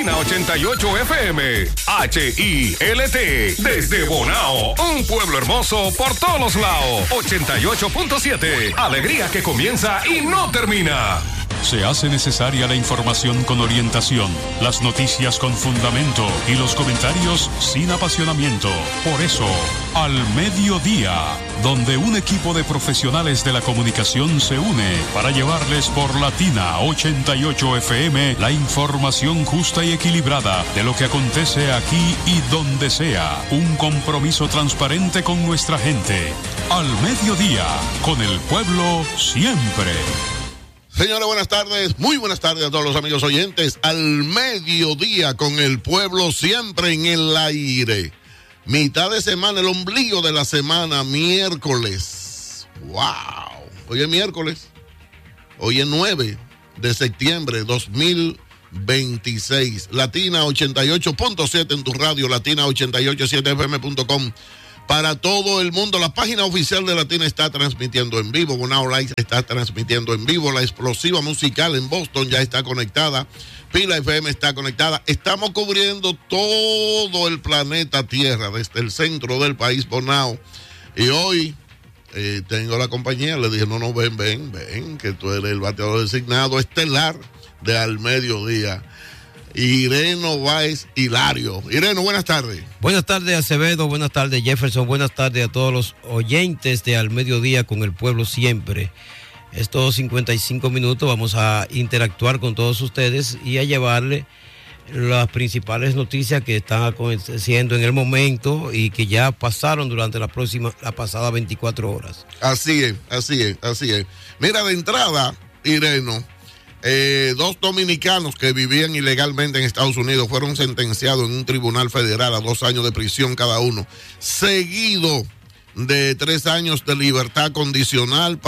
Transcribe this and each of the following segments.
Latina 88 FM, HILT, desde Bonao, un pueblo hermoso por todos los lados. 88.7, alegría que comienza y no termina. Se hace necesaria la información con orientación, las noticias con fundamento y los comentarios sin apasionamiento. Por eso, Al Mediodía, donde un equipo de profesionales de la comunicación se une para llevarles por Latina 88 FM la información justa y equilibrada de lo que acontece aquí y donde sea. Un compromiso transparente con nuestra gente. Al Mediodía, con el pueblo siempre. Señores, buenas tardes, muy buenas tardes a todos los amigos oyentes. Al Mediodía, con el pueblo siempre en el aire. Mitad de semana, el ombligo de la semana, miércoles. ¡Wow! Hoy es miércoles. Hoy es 9 de septiembre de 2026. Latina 88.7 en tu radio, latina887fm.com. Para todo el mundo, la página oficial de Latina está transmitiendo en vivo. Bonao Live está transmitiendo en vivo. La explosiva musical en Boston ya está conectada. Pila FM está conectada. Estamos cubriendo todo el planeta Tierra, desde el centro del país, Bonao. Y hoy tengo la compañía. Le dije, no, ven, que tú eres el bateador designado estelar de Al Mediodía. Ireno Báez Hilario. Ireno, buenas tardes. Buenas tardes, Acevedo. Buenas tardes, Jefferson. Buenas tardes a todos los oyentes de Al Mediodía con el pueblo siempre. Estos 55 minutos vamos a interactuar con todos ustedes y a llevarle las principales noticias que están aconteciendo en el momento y que ya pasaron durante la pasada 24 horas. Así es. Mira, de entrada, Ireno, dos dominicanos que vivían ilegalmente en Estados Unidos fueron sentenciados en un tribunal federal a 2 años de prisión cada uno, seguido de 3 años de libertad condicional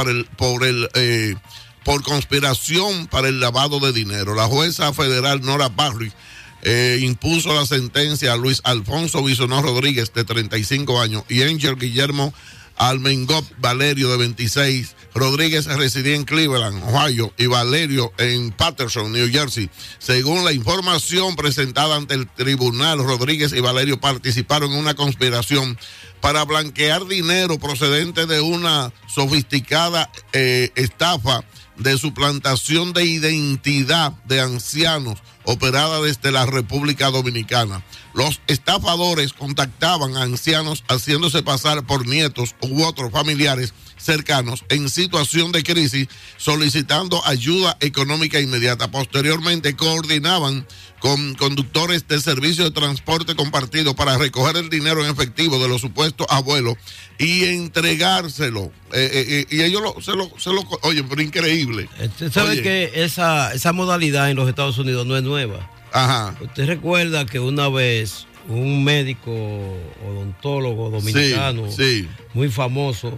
por conspiración para el lavado de dinero. La jueza federal Nora Barry impuso la sentencia a Luis Alfonso Bisonó Rodríguez, de 35 años, y Ángel Guillermo Almengop Valerio, de 26. Rodríguez residía en Cleveland, Ohio, y Valerio en Paterson, New Jersey. Según la información presentada ante el tribunal, Rodríguez y Valerio participaron en una conspiración para blanquear dinero procedente de una sofisticada estafa de suplantación de identidad de ancianos operada desde la República Dominicana. Los estafadores contactaban a ancianos haciéndose pasar por nietos u otros familiares cercanos en situación de crisis, solicitando ayuda económica inmediata. Posteriormente coordinaban con conductores de servicio de transporte compartido para recoger el dinero en efectivo de los supuestos abuelos y entregárselo. Y ellos oye, pero increíble. Usted sabe que esa modalidad en los Estados Unidos no es nueva. Ajá. Usted recuerda que una vez un médico odontólogo dominicano, sí. muy famoso,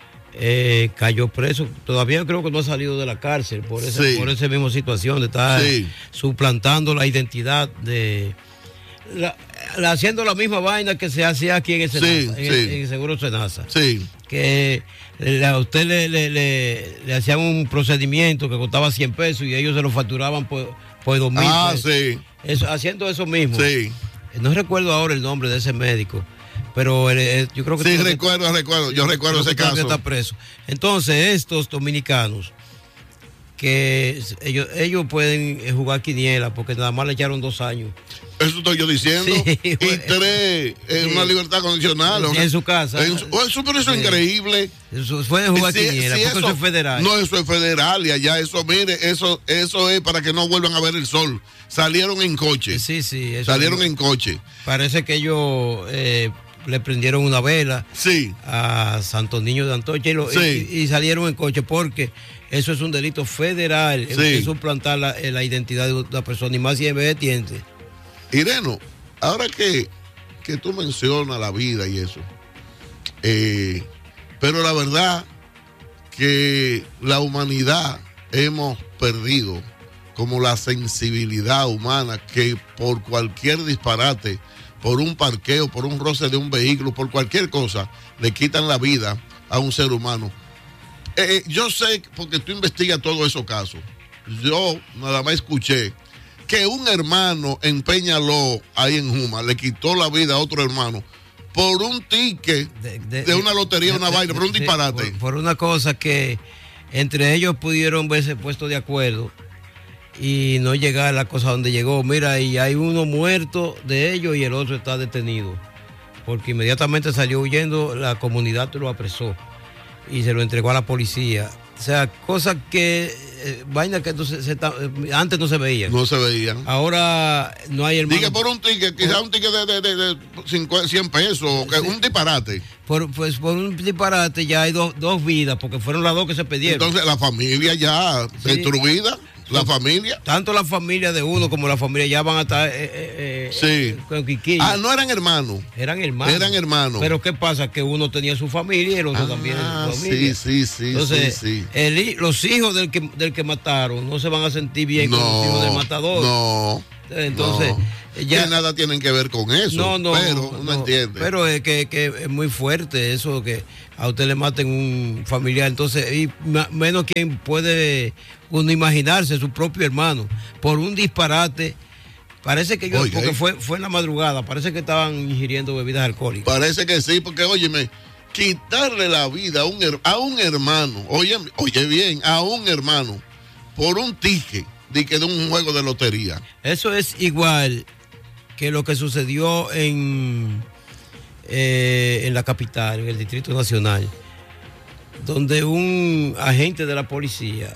cayó preso. Todavía creo que no ha salido de la cárcel por esa misma situación de estar suplantando la identidad de haciendo la misma vaina que se hacía aquí en el Senasa, en el Seguro Senasa. Sí. Que a usted le hacían un procedimiento que costaba 100 pesos y ellos se lo facturaban por 2,000 pesos. Sí. Haciendo eso mismo. Sí. No recuerdo ahora el nombre de ese médico, pero yo creo que... Sí, yo recuerdo ese caso. Está preso. Entonces, estos dominicanos, que ellos pueden jugar quiniela porque nada más le echaron 2 años. Eso estoy yo diciendo. Sí, y 3 una libertad condicional. En su casa. Pero eso es increíble. Pueden jugar quiniela porque eso es federal. No, eso es federal y allá eso, mire, eso es para que no vuelvan a ver el sol. Salieron en coche. Sí. Salieron en coche. Parece que ellos le prendieron una vela a Santo Niño de Antocha y salieron en coche porque eso es un delito federal. Es suplantar la identidad de una persona y más si tiene. Ireno, ahora que tú mencionas la vida y eso, pero la verdad que la humanidad hemos perdido como la sensibilidad humana que por cualquier disparate, por un parqueo, por un roce de un vehículo, por cualquier cosa, le quitan la vida a un ser humano. Yo sé, porque tú investigas todos esos casos, yo nada más escuché que un hermano en Peñaló, ahí en Juma, le quitó la vida a otro hermano por un ticket de una lotería, una vaina, por un disparate. Por una cosa que entre ellos pudieron verse puestos de acuerdo y no llegar a la cosa donde llegó. Mira, y hay uno muerto de ellos y el otro está detenido, porque inmediatamente salió huyendo, la comunidad lo apresó y se lo entregó a la policía. O sea, cosas que, vainas que antes no se veían. No se veían. Ahora no hay hermano. Diga por un ticket, quizás un ticket de 100 pesos, que un disparate. Por un disparate ya hay dos vidas, porque fueron las dos que se perdieron. Entonces la familia ya destruida. La familia. Tanto la familia de uno como la familia ya van a estar con quiquillo. No eran hermanos. Eran hermanos. Pero ¿qué pasa? Que uno tenía su familia y el otro también su familia. Sí. Entonces, los hijos del que mataron no se van a sentir bien con los hijos del matador. No. Entonces, ya nada tienen que ver con eso. Pero uno entiende. Pero es que es muy fuerte eso, que a usted le maten un familiar. Entonces, y menos quien puede uno imaginarse su propio hermano por un disparate. Parece que porque fue en la madrugada, parece que estaban ingiriendo bebidas alcohólicas. Parece que sí, porque óyeme, quitarle la vida a un hermano, oye bien, a un hermano por un ticket de un juego de lotería. Eso es igual que lo que sucedió en la capital, en el Distrito Nacional, donde un agente de la policía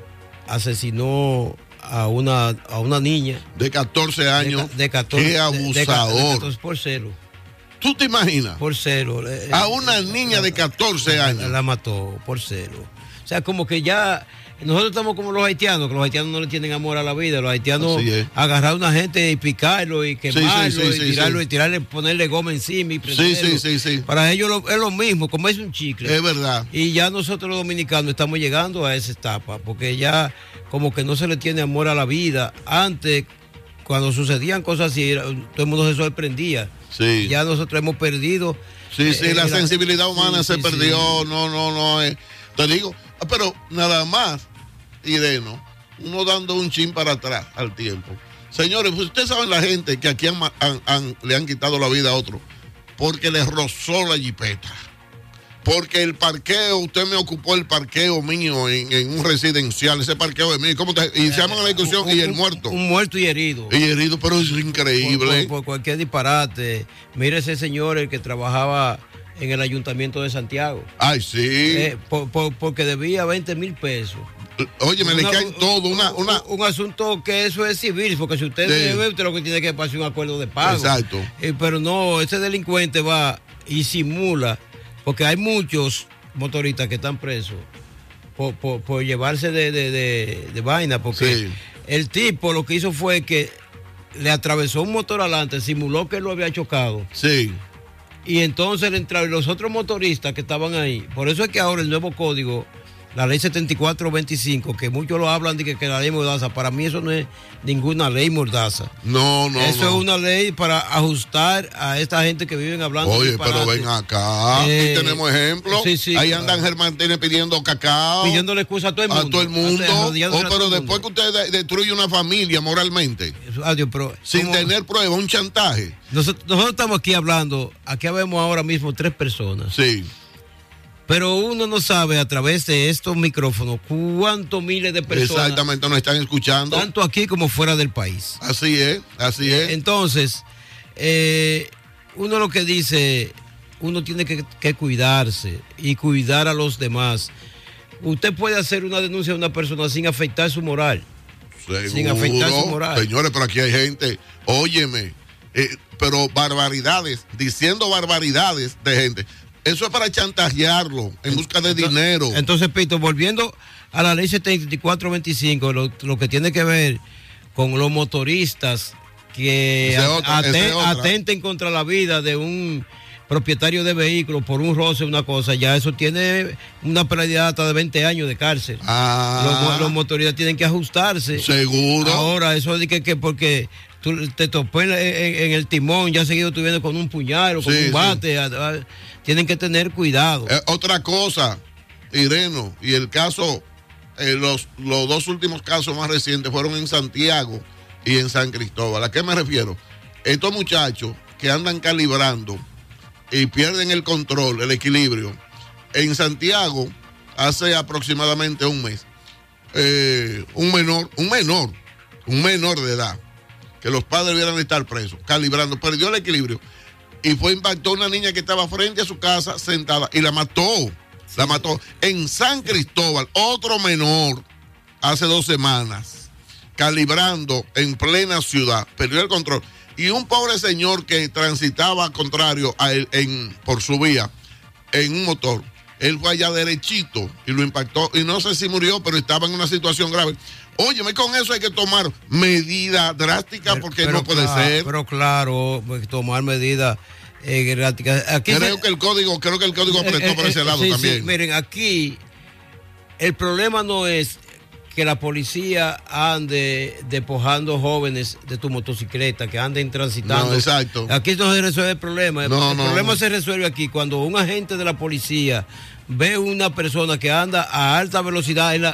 asesinó a una niña de 14 años. De 14, ¡qué abusador! De 14 por celo. ¿Tú te imaginas? Por celo. A una niña de 14 años. La mató por celo. O sea, como que ya nosotros estamos como los haitianos, que los haitianos no le tienen amor a la vida. Los haitianos agarrar a una gente y picarlo y quemarlo y tirarle, ponerle goma encima y prenderlo. Sí. Para ellos es lo mismo, como es un chicle. Es verdad. Y ya nosotros los dominicanos estamos llegando a esa etapa, porque ya como que no se le tiene amor a la vida. Antes, cuando sucedían cosas así, todo el mundo se sorprendía. Sí. Ya nosotros hemos perdido. La sensibilidad humana se perdió. No. Te digo, pero nada más, Ireno, uno dando un chin para atrás al tiempo. Señores, pues ustedes saben la gente que aquí le han quitado la vida a otro porque les rozó la jipeta. Porque el parqueo, usted me ocupó el parqueo mío en un residencial, ese parqueo es mío. Y se llama la discusión y el muerto. Un muerto y herido. Pero es increíble. Por cualquier disparate. Mire ese señor, el que trabajaba en el Ayuntamiento de Santiago. Ay, sí. Porque debía 20,000 pesos. Oye, me le caen todo. Un asunto que eso es civil, porque si usted debe, usted lo que tiene que pasar un acuerdo de pago. Exacto. Pero no, ese delincuente va y simula, porque hay muchos motoristas que están presos por llevarse de vaina, porque el tipo lo que hizo fue que le atravesó un motor adelante, simuló que lo había chocado. Sí. Y entonces le entraron los otros motoristas que estaban ahí. Por eso es que ahora el nuevo código, la ley 7425, que muchos lo hablan de que la ley mordaza, para mí eso no es ninguna ley mordaza. No. Eso es una ley para ajustar a esta gente que viven hablando. Oye, pero ven acá, aquí tenemos ejemplos. Sí, ahí andan Germantines pidiendo cacao. Pidiéndole excusa a todo el mundo. A todo el mundo. Pero después que usted destruye una familia moralmente, sin tener prueba, un chantaje. Nosotros estamos aquí hablando, aquí vemos ahora mismo 3 personas. Sí. Pero uno no sabe a través de estos micrófonos cuántos miles de personas exactamente nos están escuchando. Tanto aquí como fuera del país. Así es. Entonces, uno lo que dice, uno tiene que cuidarse y cuidar a los demás. Usted puede hacer una denuncia de una persona sin afectar su moral. Seguro, sin afectar su moral. Señores, pero aquí hay gente, óyeme, pero barbaridades, diciendo barbaridades de gente. Eso es para chantajearlo en busca de dinero. Entonces, Pito, volviendo a la ley 7425, lo que tiene que ver con los motoristas que atenten contra la vida de un propietario de vehículos por un roce, una cosa, ya eso tiene una penalidad hasta de 20 años de cárcel. Los motoristas tienen que ajustarse. Seguro. Ahora, eso de que porque tú te topó en el timón, ya seguido tú vienes con un puñal o con un bate. Tienen que tener cuidado. Otra cosa, Ireno, y el caso, los 2 últimos casos más recientes fueron en Santiago y en San Cristóbal. ¿A qué me refiero? Estos muchachos que andan calibrando y pierden el control, el equilibrio. En Santiago, hace aproximadamente un mes, un menor de edad, que los padres debieran estar presos, calibrando, perdió el equilibrio y impactó a una niña que estaba frente a su casa sentada y la mató. Sí. La mató. En San Cristóbal, otro menor, hace 2 semanas, calibrando en plena ciudad, perdió el control. Y un pobre señor que transitaba contrario a él por su vía en un motor, él fue allá derechito y lo impactó. Y no sé si murió, pero estaba en una situación grave. Óyeme, con eso hay que tomar medidas drásticas porque no puede ser. Pero claro, tomar medidas drásticas. Creo que el código apretó por ese lado también. Sí, miren, aquí el problema no es que la policía ande despojando jóvenes de tu motocicleta, que anden transitando. No, exacto. Aquí no se resuelve el problema. El problema se resuelve aquí cuando un agente de la policía ve una persona que anda a alta velocidad